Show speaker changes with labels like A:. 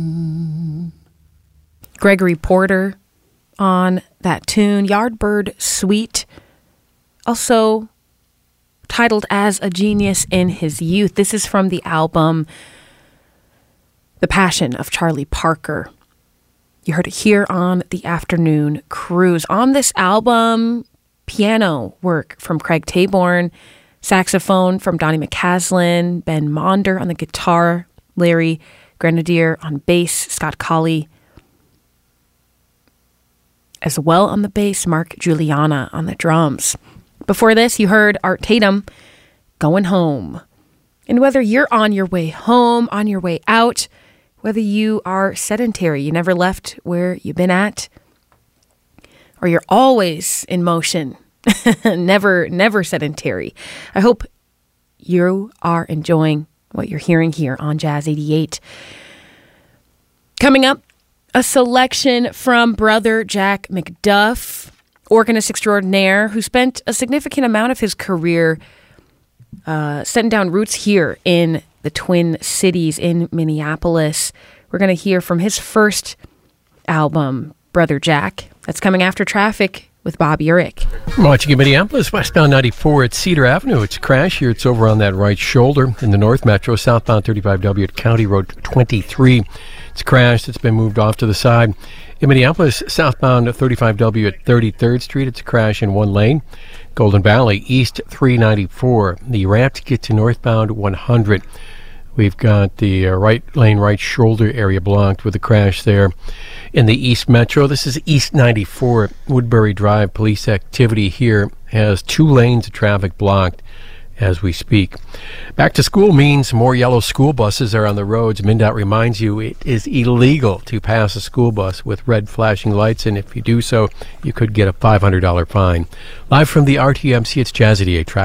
A: Gregory Porter on that tune, Yardbird Suite, also titled As a Genius in His Youth. This is from the album The Passion of Charlie Parker. You heard it here on the Afternoon Cruise. On this album, piano work from Craig Taborn, saxophone from Donnie McCaslin, Ben Monder on the guitar, Larry Grenadier on bass, Scott Colley as well on the bass, Mark Juliana on the drums. Before this, you heard Art Tatum, Going Home. And whether you're on your way home, on your way out, whether you are sedentary, you never left where you've been at, or you're always in motion, never sedentary, I hope you are enjoying what you're hearing here on Jazz 88. Coming up, a selection from Brother Jack McDuff, organist extraordinaire, who spent a significant amount of his career setting down roots here in the Twin Cities in Minneapolis. We're going to hear from his first album, Brother Jack. That's coming after Traffic with Bob Urich.
B: Watching in Minneapolis, westbound 94 at Cedar Avenue. It's a crash here. It's over on that right shoulder in the North Metro, southbound 35W at County Road 23. It's crashed. It's been moved off to the side. In Minneapolis, southbound 35W at 33rd Street. It's a crash in one lane. Golden Valley, east 394. The ramp to get to northbound 100. We've got the right lane, right shoulder area blocked with a crash there. In the East Metro, this is East 94, Woodbury Drive. Police activity here has 2 lanes of traffic blocked as we speak. Back to school means more yellow school buses are on the roads. MnDOT reminds you it is illegal to pass a school bus with red flashing lights, and if you do so, you could get a $500 fine. Live from the RTMC, it's Jazz 88 Traffic.